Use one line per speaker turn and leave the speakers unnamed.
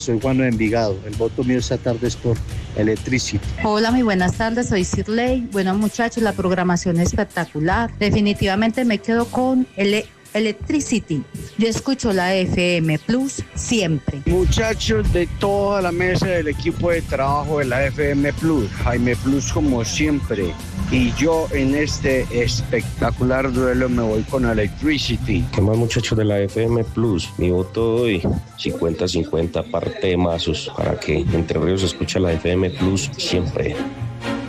Soy Juan de Envigado. El voto mío esta tarde es por Electricity.
Hola, muy buenas tardes, soy Cirley. Bueno, muchachos, la programación es espectacular. Definitivamente me quedo con Electricity. Yo escucho la FM Plus siempre.
Muchachos de toda la mesa del equipo de trabajo de la FM Plus, Jaime Plus como siempre. Y yo en este espectacular duelo me voy con Electricity.
¿Qué más, muchachos de la FM Plus? Mi voto hoy 50-50, parte de mazos, para que Entre Ríos escuche la FM Plus siempre.